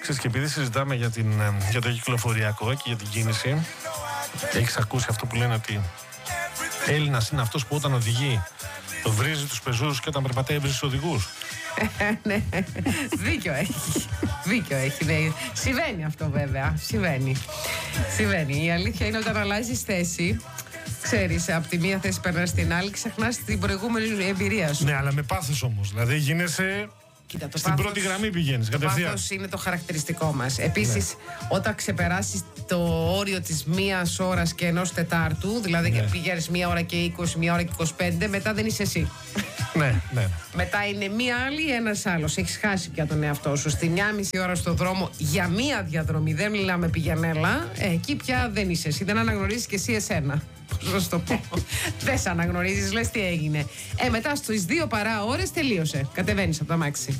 Ξέρεις, και επειδή συζητάμε για το κυκλοφοριακό και για την κίνηση, έχεις ακούσει αυτό που λένε ότι Έλληνας είναι αυτός που όταν οδηγεί βρίζει τους πεζούς και όταν περπατάει βρίζει τους οδηγούς. Ναι, δίκιο έχει. Δίκιο έχει, ναι. Συμβαίνει αυτό βέβαια. Συμβαίνει. Η αλήθεια είναι όταν αλλάζεις θέση, ξέρεις, από τη μία θέση περνάς στην άλλη, ξεχνάς την προηγούμενη εμπειρία σου. Ναι, αλλά με πάθος όμως. Δηλαδή γίνεσαι. Κοίτα, στην πρώτη γραμμή πηγαίνεις κατευθείαν. Το πάθος είναι το χαρακτηριστικό μας. Επίσης, όταν ξεπεράσεις το όριο της 1 ώρας και 1 τετάρτου, δηλαδή και πηγαίνεις 1 ώρα και 20, 1 ώρα και 25, μετά δεν είσαι εσύ. Ναι. Μετά είναι μία άλλη ή ένας άλλος. Έχεις χάσει πια τον εαυτό σου. Στη 1,5 ώρα στο δρόμο για μία διαδρομή, δεν μιλάμε πηγενέλα, εκεί πια δεν είσαι εσύ. Δεν αναγνωρίζεις και εσύ εσένα. Πώς να σου το πω. Δεν σε αναγνωρίζεις, λες τι έγινε. Μετά στις 2 παρά ώρες τελείωσε. Κατεβαίνεις από το αμάξι.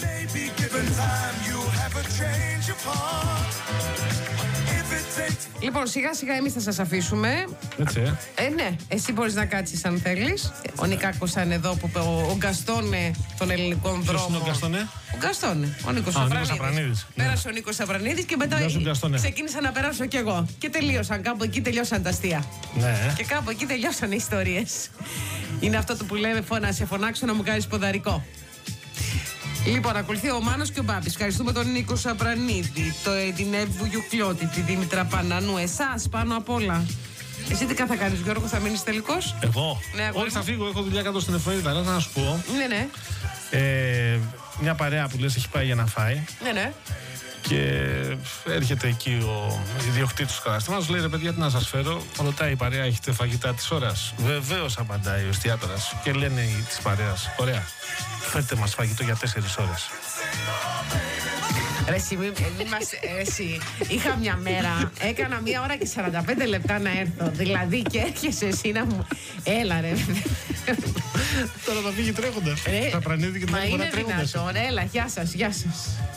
Λοιπόν, σιγά σιγά εμείς θα σας αφήσουμε. Έτσι, Ναι, εσύ μπορείς να κάτσεις αν θέλεις. Ο Νικάκος θα είναι εδώ που ο Γκαστόνε των ελληνικών δρόμων. Ποιος είναι ο Γκαστόνε? Ο Γκαστόνε, ο Νίκος Αβρανίδης. Πέρασε ο Νίκος Αβρανίδης και μετά ξεκίνησα να περάσω κι εγώ. Και τελείωσαν, κάπου εκεί τελειώσαν τα αστεία. Ναι. Και κάπου εκεί τελειώσαν οι ιστορίες. Είναι αυτό που λέμε να σε φωνάξω να μου κάνεις ποδαρικό. Λοιπόν, ακολουθεί ο Μάνος και ο Μπάμπης. Ευχαριστούμε τον Νίκο Σαπρανίδη, την Εύβου Γιουκλιώτη, τη Δήμητρα Πανανού, εσάς πάνω απ' όλα. Εσύ τι θα κάνεις, Γιώργο, θα μείνεις τελικός? Εγώ? Ναι, όχι, θα φύγω, έχω δουλειά κάτω στην εφημερίδα, αλλά να σου πω. Ναι. Μια παρέα που λες έχει πάει για να φάει. Ναι. Και έρχεται εκεί ο ιδιοκτήτης του καταστήματος, λέει ρε παιδιά, τι να σας φέρω. Ρωτάει η παρέα, έχετε φαγητά της ώρας? Βεβαίως, απαντάει ο εστιατόρας. Και λένε της παρέας, ωραία, φέρτε μας φαγητό για 4 ώρες. Εσύ, είχα μια μέρα, έκανα 1 ώρα και 45 λεπτά να έρθω. Δηλαδή και έρχεσαι εσύ να μου. Έλα ρε. Τώρα θα φύγει τρέχοντας. Θα πρανίδει και την άλλη φορά τρέχοντας. Μα είναι δυνατόν, έλα, γεια σας.